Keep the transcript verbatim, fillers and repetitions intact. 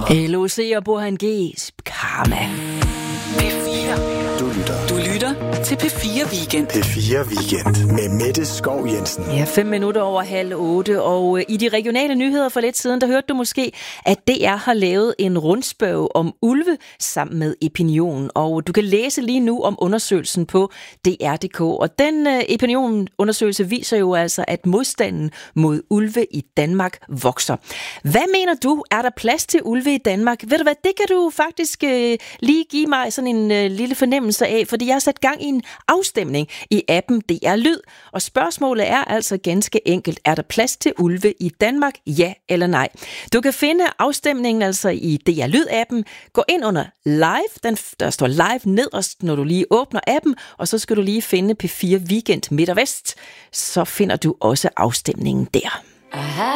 L O C og Burhan G's Karma. P fire. Du lytter. Du lytter til P fire Weekend. P fire Weekend med Mette Skov Jensen. Ja, fem minutter over halv otte, og i de regionale nyheder for lidt siden, der hørte du måske, at D R har lavet en rundspørge om ulve sammen med Epinion, og du kan læse lige nu om undersøgelsen på D R punktum d k, og den uh, Epinion-undersøgelse viser jo altså, at modstanden mod ulve i Danmark vokser. Hvad mener du? Er der plads til ulve i Danmark? Ved du hvad, det kan du faktisk uh, lige give mig sådan en uh, lille fornemmelse af, fordi jeg har sat gang i en afstemning i appen D R Lyd, og spørgsmålet er altså ganske enkelt, er der plads til ulve i Danmark? Ja eller nej? Du kan finde afstemningen altså i D R Lyd-appen. Gå ind under live, den, der står live nederst, når du lige åbner appen, og så skal du lige finde P fire Weekend Midt og Vest, så finder du også afstemningen der. Aha.